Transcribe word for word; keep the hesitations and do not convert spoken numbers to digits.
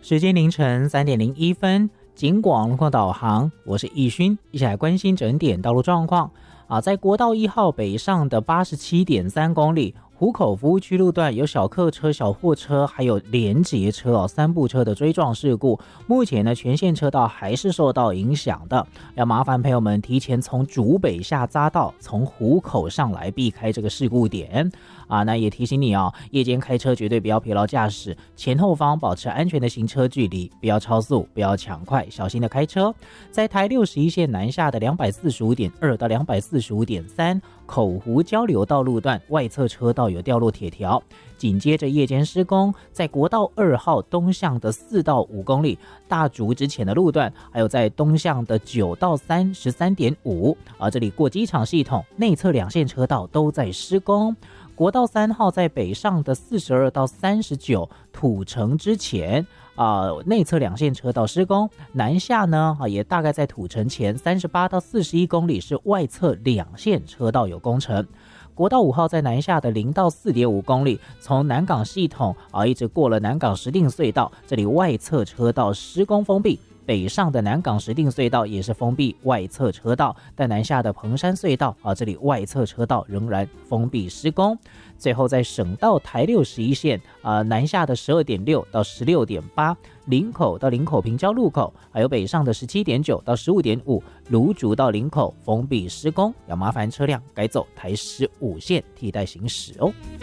时间凌晨三点零一分，警广路况导航，我是易勋，一起来关心整点道路状况啊。在国道一号北上的八十七点三公里。湖口服务区路段有小客车、小货车，还有连结车哦，三部车的追撞事故。目前呢，全线车道还是受到影响的，要麻烦朋友们提前从竹北下匝道，从湖口上来避开这个事故点啊。那也提醒你哦，夜间开车绝对不要疲劳驾驶，前后方保持安全的行车距离，不要超速，不要抢快，小心的开车。在台六十一线南下的两百四十五点二到两百四十五点三。口湖交流道路段外侧车道有掉落铁条，紧接着夜间施工，在国道二号东向的四到五公里大竹之前的路段，还有在东向的九到三十三点五，而这里过机场系统内侧两线车道都在施工。国道三号在北上的四十二到三十九土城之前啊、呃，内侧两线车道施工，南下呢啊也大概在土城前三十八到四十一公里是外侧两线车道有工程。国道五号在南下的零到四点五公里，从南港系统啊一直过了南港石碇隧道，这里外侧车道施工封闭。北上的南港石碇隧道也是封闭外侧车道，但南下的彭山隧道啊，这里外侧车道仍然封闭施工。最后在省道台六十一线啊，南下的十二点六到十六点八，林口到林口平交路口，还有北上的十七点九到十五点五，芦竹到林口封闭施工，要麻烦车辆改走台十五线替代行驶哦。